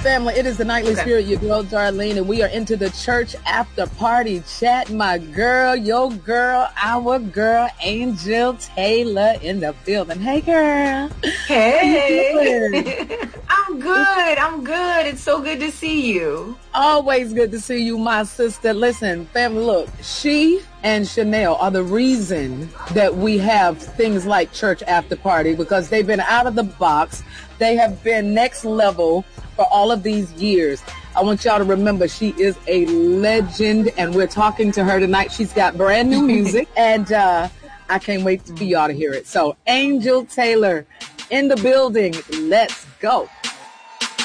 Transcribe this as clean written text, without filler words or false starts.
Family, it is the Nightly Spirit, your girl Darlene, and we are into the church after party chat. My girl, your girl, our girl, Angel Taylor in the building. Hey, girl. Hey. I'm good. It's so good to see you. Always good to see you, my sister. Listen, family, look, she and Chanel are the reason that we have things like church after party, because they've been out of the box. They have been next level for all of these years. I want y'all to remember she is a legend, and we're talking to her tonight. She's got brand new music, and I can't wait for y'all to hear it. So, Angel Taylor in the building. Let's go.